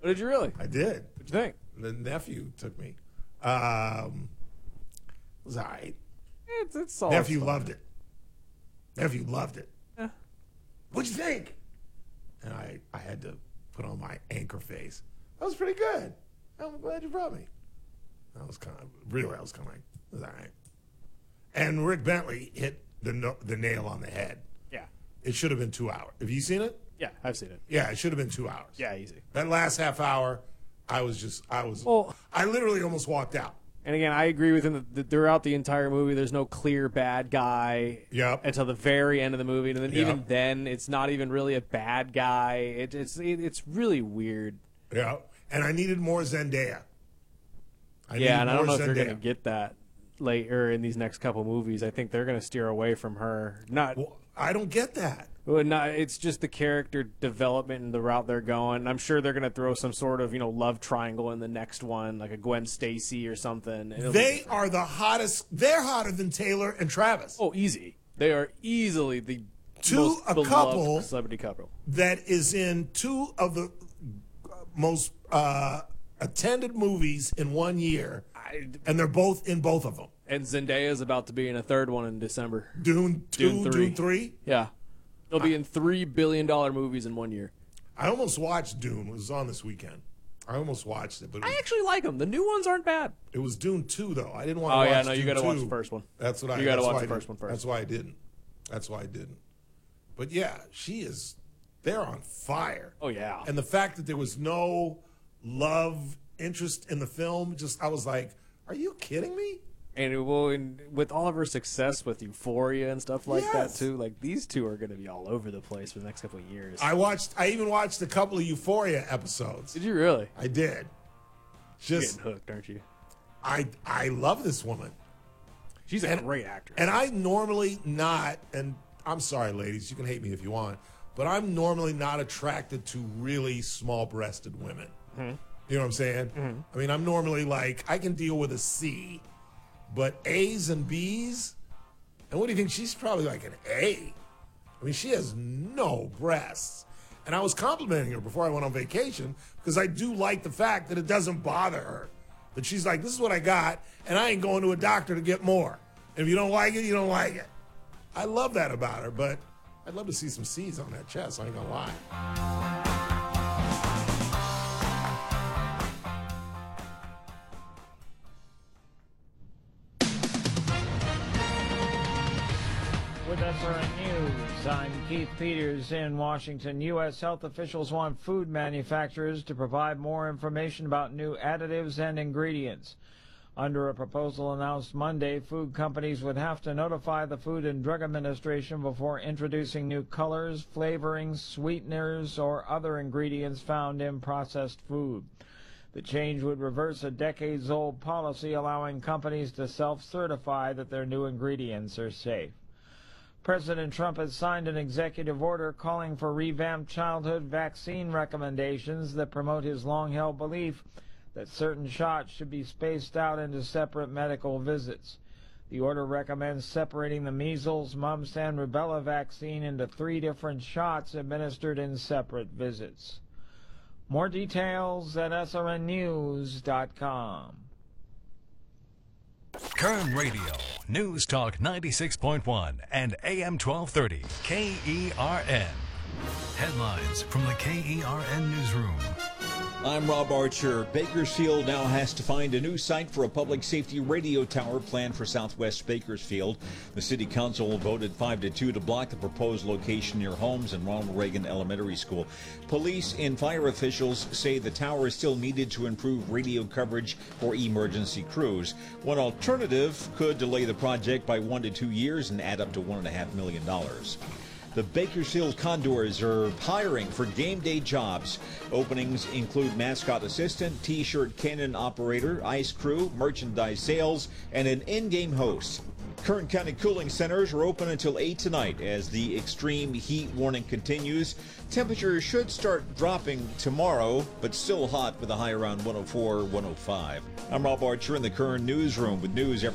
Did you really? I did. What'd you think? The nephew took me. It was all right. It's solid Nephew stuff. loved it. Nephew loved it. Yeah. What'd you think? And I had to put on my anchor face. That was pretty good. I'm glad you brought me. I was kind of like, it was all right. And Rick Bentley hit the nail on the head. Yeah. It should have been 2 hours. Have you seen it? Yeah, I've seen it. Yeah, it should have been 2 hours. Yeah, easy. That last half hour, I literally almost walked out. And again, I agree with him that throughout the entire movie, there's no clear bad guy until the very end of the movie. And then even then, it's not even really a bad guy. It's really weird. Yeah, and I needed more Zendaya. And I don't know if they're going to get that later in these next couple movies. I think they're going to steer away from her. I don't get that. Well, it's just the character development and the route they're going. I'm sure they're going to throw some sort of love triangle in the next one, like a Gwen Stacy or something. They are the hottest. They're hotter than Taylor and Travis. Oh, easy. They are easily the a couple celebrity couple that is in two of the most attended movies in 1 year, and they're both in both of them. And Zendaya is about to be in a third one in December. Dune 2, Dune 3? Yeah. They'll be in $3 billion movies in 1 year. I almost watched Dune. It was on this weekend. I almost watched it. But I actually like them. The new ones aren't bad. It was Dune 2, though. I didn't want to watch Dune 2. Oh, yeah, no, you got to watch the first one. That's what You got to watch the first one first. That's why I didn't. But, yeah, they're on fire. Oh, yeah. And the fact that there was no love interest in the film, I was like, are you kidding me? And with all of her success with Euphoria and stuff like that too, like these two are going to be all over the place for the next couple of years. I even watched a couple of Euphoria episodes. Did you really? I did. You're getting hooked, aren't you? I love this woman. She's a great actress. And I normally not, and I'm sorry, ladies, you can hate me if you want, but I'm normally not attracted to really small-breasted women. Mm-hmm. You know what I'm saying? Mm-hmm. I mean, I'm normally like, I can deal with a C. But A's and B's? And what do you think? She's probably like an A. I mean, she has no breasts. And I was complimenting her before I went on vacation because I do like the fact that it doesn't bother her. That she's like, this is what I got, and I ain't going to a doctor to get more. And if you don't like it, you don't like it. I love that about her, but I'd love to see some C's on that chest. I ain't going to lie. With SRN News, I'm Keith Peters in Washington. U.S. health officials want food manufacturers to provide more information about new additives and ingredients. Under a proposal announced Monday, food companies would have to notify the Food and Drug Administration before introducing new colors, flavorings, sweeteners, or other ingredients found in processed food. The change would reverse a decades-old policy allowing companies to self-certify that their new ingredients are safe. President Trump has signed an executive order calling for revamped childhood vaccine recommendations that promote his long-held belief that certain shots should be spaced out into separate medical visits. The order recommends separating the measles, mumps, and rubella vaccine into 3 different shots administered in separate visits. More details at srnnews.com. Kern Radio, News Talk 96.1 and AM 1230, KERN. Headlines from the KERN Newsroom. I'm Rob Archer. Bakersfield now has to find a new site for a public safety radio tower planned for Southwest Bakersfield. The City Council voted 5-2 to block the proposed location near Holmes and Ronald Reagan Elementary School. Police and fire officials say the tower is still needed to improve radio coverage for emergency crews. One alternative could delay the project by 1 to 2 years and add up to $1.5 million. The Bakersfield Condors are hiring for game day jobs. Openings include mascot assistant, T-shirt cannon operator, ice crew, merchandise sales, and an in-game host. Kern County cooling centers are open until 8 tonight as the extreme heat warning continues. Temperatures should start dropping tomorrow, but still hot with a high around 104, 105. I'm Rob Archer in the Kern Newsroom with news every